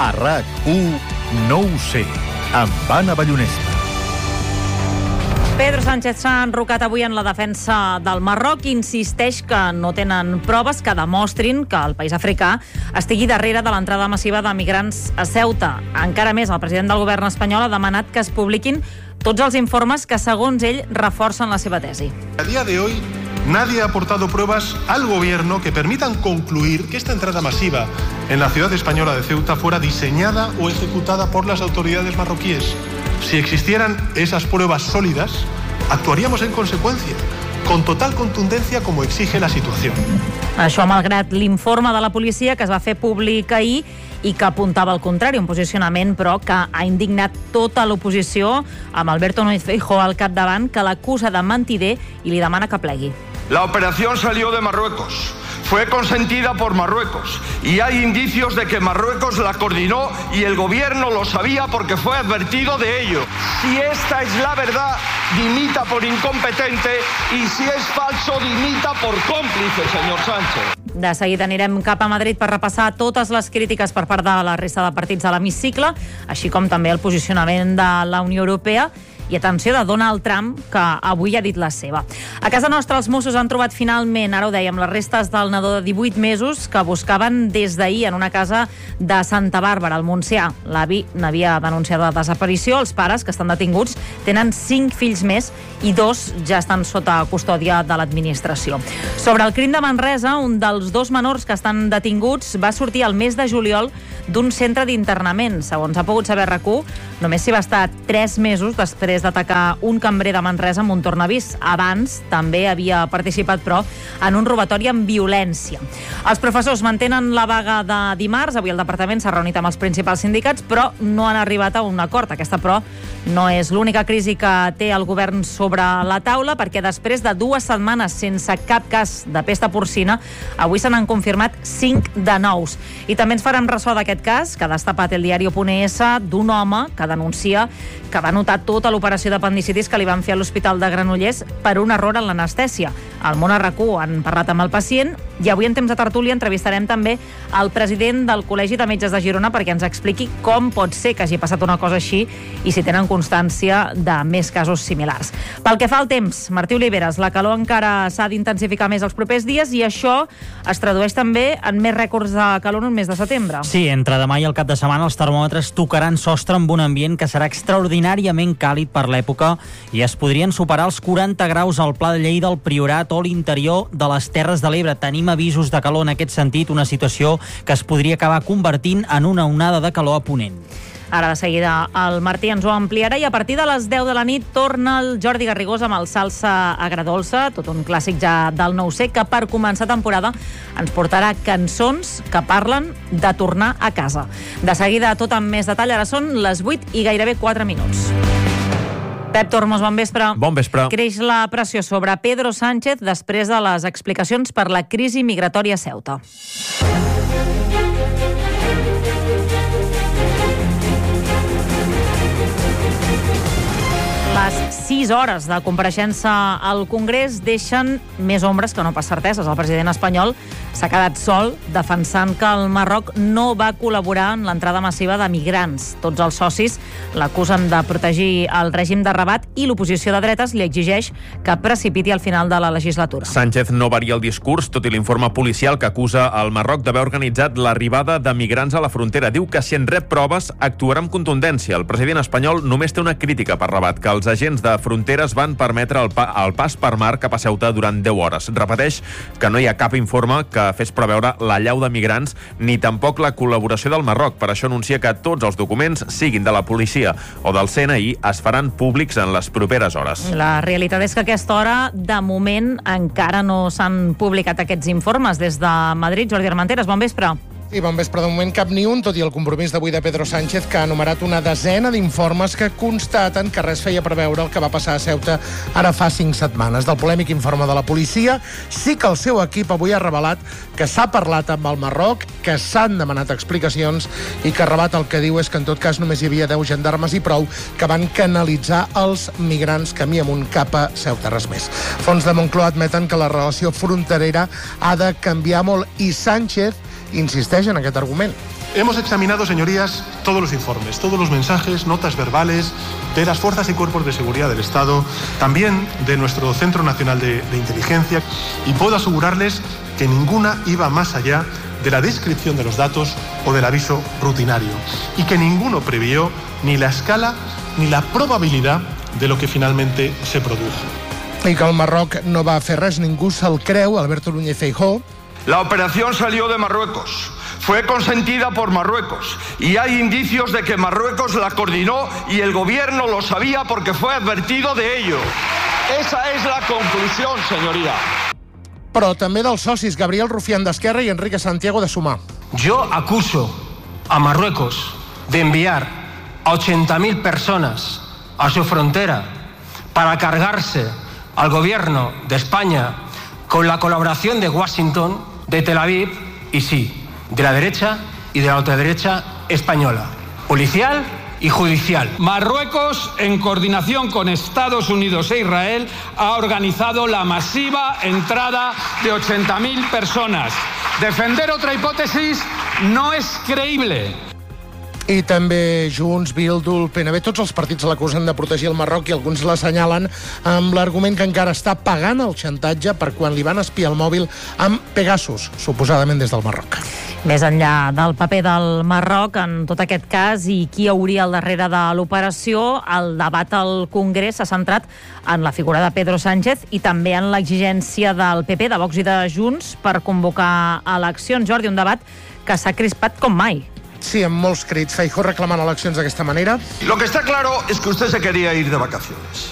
A RAC1, no ho sé, amb Anna Ballonesta. Pedro Sánchez s'ha enrocat avui en la defensa del Marroc i insisteix que no tenen proves que demostrin que el país africà estigui darrere de l'entrada massiva de migrants a Ceuta. Encara més, el president del govern espanyol ha demanat que es publiquin tots els informes que, segons ell, reforcen la seva tesi. A día de hoy, nadie ha aportado pruebas al gobierno que permitan concluir que esta entrada masiva en la ciudad española de Ceuta fuera diseñada o ejecutada por las autoridades marroquíes. Si existieran esas pruebas sólidas, actuaríamos en consecuencia, con total contundencia como exige la situación. Això malgrat l'informe de la policia que es va fer públic ahir i que apuntava al contrari, un posicionament però que ha indignat tota l'oposició, amb Alberto Núñez Feijóo al capdavant, que l'acusa de mentider i li demana que plegui. La operación salió de Marruecos. Fue consentida por Marruecos y hay indicios de que Marruecos la coordinó y el gobierno lo sabía porque fue advertido de ello. Si esta es la verdad, dimita por incompetente y si es falso, dimita por còmplice, señor Sánchez. De seguida anirem cap a Madrid per repassar totes les crítiques per part de la resta de partits de l'hemicicle, així com també el posicionament de la Unió Europea i atenció de Donald Trump, que avui ha dit la seva. A casa nostra els Mossos han trobat finalment, ara ho dèiem, les restes del nadó de 18 mesos que buscaven des d'ahir en una casa de Santa Bàrbara, al Montsià. L'avi n'havia denunciat la desaparició. Els pares, que estan detinguts, tenen 5 fills més i 2 ja estan sota custòdia de l'administració. Sobre el crim de Manresa, un dels 2 menors que estan detinguts va sortir el mes de juliol d'un centre d'internament. Segons ha pogut saber RAC1, només s'hi va estar 3 mesos després d'atacar un cambrer de Manresa amb un tornavís. Abans també havia participat, però, en un robatori amb violència. Els professors mantenen la vaga de dimarts. Avui el departament s'ha reunit amb els principals sindicats, però no han arribat a un acord. Aquesta, però, no és l'única crisi que té el govern sobre la taula, perquè després de 2 setmanes sense cap cas de pesta porcina, avui se n'han confirmat 5 de nous. I també ens farem ressò d'aquest cas, que ha destapat el diario.es, d'un home que denuncia que va notar tota l'operació d'apendicitis que li van fer a l'Hospital de Granollers per un error en l'anestèsia. Al Món RAC1 han parlat amb el pacient i avui en temps de tertúlia entrevistarem també el president del Col·legi de Metges de Girona perquè ens expliqui com pot ser que hagi passat una cosa així i si tenen constància de més casos similars. Pel que fa al temps, Martí Oliveres, la calor encara s'ha d'intensificar més els propers dies i això es tradueix també en més rècords de calor en el mes de setembre. Sí, entre demà i el cap de setmana els termòmetres tocaran sostre amb un ambient que serà extraordinàriament càlid per l'època i es podrien superar els 40 graus al Pla de Lleida, al Priorat o l'interior de les Terres de l'Ebre. Tenim avisos de calor en aquest sentit, una situació que es podria acabar convertint en una onada de calor a Ponent. Ara de seguida el Martí ens ho ampliarà i a partir de les 10 de la nit torna el Jordi Garrigós amb el Salsa Agradolça, tot un clàssic ja del 9C, que per començar temporada ens portarà cançons que parlen de tornar a casa. De seguida tot amb més detall, ara són les 8 i gairebé 4 minuts. Pep Tormos, bon vespre. Bon vespre. Creix la pressió sobre Pedro Sánchez després de les explicacions per la crisi migratòria a Ceuta. Les 6 hores de compareixença al Congrés deixen més ombres que no pas certeses. El president espanyol s'ha quedat sol defensant que el Marroc no va col·laborar en l'entrada massiva de migrants. Tots els socis l'acusen de protegir el règim de Rabat i l'oposició de dretes li exigeix que precipiti al final de la legislatura. Sánchez no varia el discurs, tot i l'informe policial que acusa el Marroc d'haver organitzat l'arribada de migrants a la frontera. Diu que si en rep proves actuarà amb contundència. El president espanyol només té una crítica per Rabat, que els agents de fronteres van permetre el pas per mar cap a Ceuta durant 10 hores. Repeteix que no hi ha cap informe que fes preveure l'allau de migrants ni tampoc la col·laboració del Marroc. Per això anuncia que tots els documents, siguin de la policia o del CNI, es faran públics en les properes hores. La realitat és que a aquesta hora, de moment, encara no s'han publicat aquests informes. Des de Madrid, Jordi Armenteres, bon vespre. Sí, bon vespre. De moment cap ni un, tot i el compromís d'avui de Pedro Sánchez, que ha enumerat una desena d'informes que constaten que res feia preveure el que va passar a Ceuta ara fa 5 setmanes. Del polèmic informe de la policia, sí que el seu equip avui ha revelat que s'ha parlat amb el Marroc, que s'han demanat explicacions i que Rabat el que diu és que en tot cas només hi havia 10 gendarmes i prou que van canalitzar els migrants camí amunt cap a Ceuta, res més. Fons de Moncloa admeten que la relació fronterera ha de canviar molt i Sánchez insisteix en aquest argument. Hemos examinado, señorías, todos los informes, todos los mensajes, notas verbales de las fuerzas y cuerpos de seguridad del Estado, también de nuestro Centro Nacional de Inteligencia, y puedo asegurarles que ninguna iba más allá de la descripción de los datos o del aviso rutinario, y que ninguno previó ni la escala ni la probabilidad de lo que finalmente se produjo. I que el Marroc no va fer res, ningú se'l creu, Alberto Núñez Feijóo. La operación salió de Marruecos. Fue consentida por Marruecos y hay indicios de que Marruecos la coordinó y el gobierno lo sabía porque fue advertido de ello. Esa es la conclusión, señoría. Però també dels socis, Gabriel Rufián d'Esquerra i Enrique Santiago de Sumar. Yo acuso a Marruecos de enviar a 80.000 personas a su frontera para cargarse al gobierno de España con la colaboración de Washington, de Tel Aviv y sí, de la derecha y de la ultraderecha española, policial y judicial. Marruecos, en coordinación con Estados Unidos e Israel, ha organizado la masiva entrada de 80.000 personas. Defender otra hipótesis no es creíble. I també Junts, Bildu, el PNB, tots els partits l'acusen de protegir el Marroc i alguns l'assenyalen amb l'argument que encara està pagant el xantatge per quan li van espiar el mòbil amb Pegasus, suposadament des del Marroc. Més enllà del paper del Marroc en tot aquest cas i qui hauria al darrere de l'operació, el debat al Congrés s'ha centrat en la figura de Pedro Sánchez i també en l'exigència del PP, de Vox i de Junts per convocar eleccions. Jordi, un debat que s'ha crispat com mai. Sí, amb molts crits. Feijóo reclamant eleccions d'aquesta manera. Lo que está claro es que usted se quería ir de vacaciones.